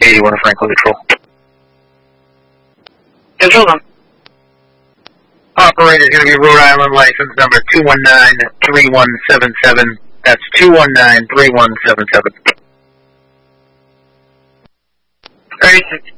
81 Franklin Control. Control them. Operator is going to be Rhode Island license number 219-3177. That's 219-3177. 36.